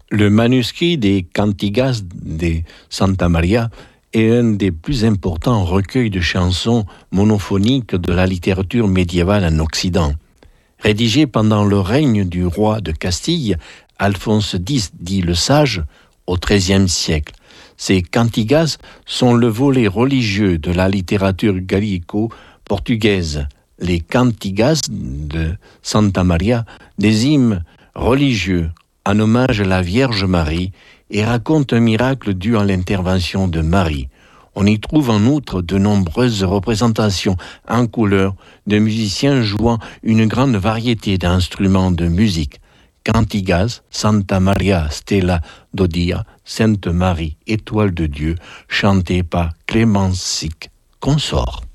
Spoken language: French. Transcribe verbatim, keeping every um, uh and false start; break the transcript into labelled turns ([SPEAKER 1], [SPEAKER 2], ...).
[SPEAKER 1] Le manuscrit des Cantigas de Santa Maria est un des plus importants recueils de chansons monophoniques de la littérature médiévale en Occident. Rédigé pendant le règne du roi de Castille, Alphonse X, dit le Sage, au treizième siècle. Ces cantigas sont le volet religieux de la littérature gallico-portugaise. Les cantigas de Santa Maria, des hymnes religieux en hommage à la Vierge Marie et racontent un miracle dû à l'intervention de Marie. On y trouve en outre de nombreuses représentations en couleur de musiciens jouant une grande variété d'instruments de musique. Cantigas, Santa Maria Stella d'Odia, Sainte Marie, étoile de Dieu, chanté par Clémencic Consort.